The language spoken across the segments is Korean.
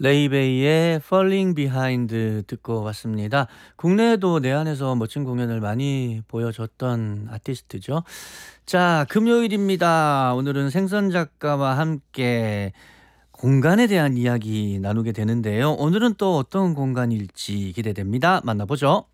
레이베이의 Falling Behind 듣고 왔습니다. 국내에도 내한에서 멋진 공연을 많이 보여줬던 아티스트죠. 자, 금요일입니다. 오늘은 생선 작가와 함께 공간에 대한 이야기 나누게 되는데요. 오늘은 또 어떤 공간일지 기대됩니다. 만나보죠.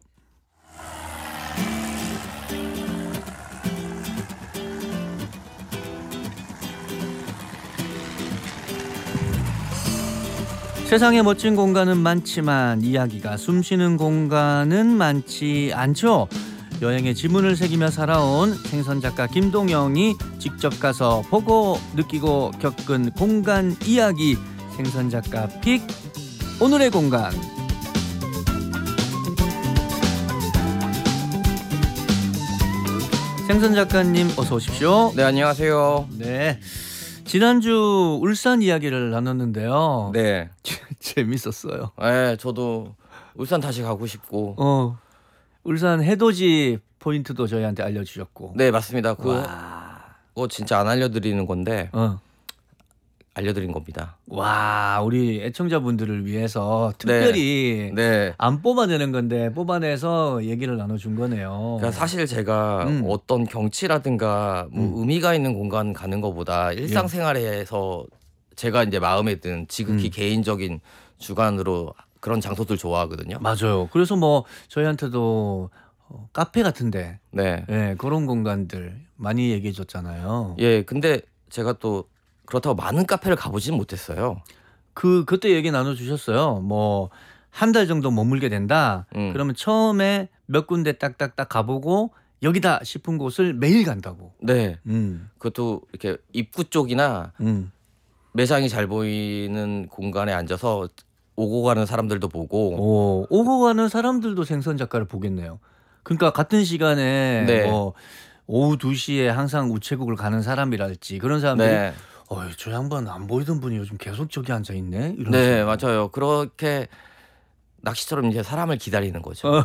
세상에 멋진 공간은 많지만 이야기가 숨쉬는 공간은 많지 않죠. 여행의 지문을 새기며 살아온 생선작가 김동영이 직접 가서 보고 느끼고 겪은 공간 이야기, 생선작가 픽 오늘의 공간. 생선작가님 어서 오십시오. 네, 안녕하세요. 네, 지난주 울산 이야기를 나눴는데요. 네. 재밌었어요. 네, 저도 울산 다시 가고 싶고. 울산 해돋이 포인트도 저희한테 알려주셨고. 네, 맞습니다. 그거 와, 진짜 안 알려드리는 건데 어. 알려드린 겁니다. 와, 우리 애청자분들을 위해서 특별히 네. 안 뽑아내는 건데 뽑아내서 얘기를 나눠준 거네요. 그러니까 사실 제가 어떤 경치라든가 뭐 의미가 있는 공간 가는 것보다 일상생활에서 제가 이제 마음에 든 지극히 개인적인 주관으로 그런 장소들 좋아하거든요. 맞아요. 그래서 뭐 저희한테도 카페 같은데 네. 그런 공간들 많이 얘기해 줬잖아요. 예, 근데 제가 또 그렇다고 많은 카페를 가보지는 못했어요. 그때 얘기 나눠주셨어요. 뭐 한 달 정도 머물게 된다. 그러면 처음에 몇 군데 딱딱딱 가보고 여기다 싶은 곳을 매일 간다고. 네. 그것도 이렇게 입구 쪽이나 매장이 잘 보이는 공간에 앉아서 오고 가는 사람들도 보고. 오고 가는 사람들도 생선 작가를 보겠네요. 그러니까 같은 시간에 네. 뭐 오후 2시에 항상 우체국을 가는 사람이랄지 그런 사람들이 네. 저 양반 안 보이던 분이 요즘 계속 저기 앉아 있네. 이런 네, 식으로. 맞아요. 그렇게 낚시처럼 이제 사람을 기다리는 거죠.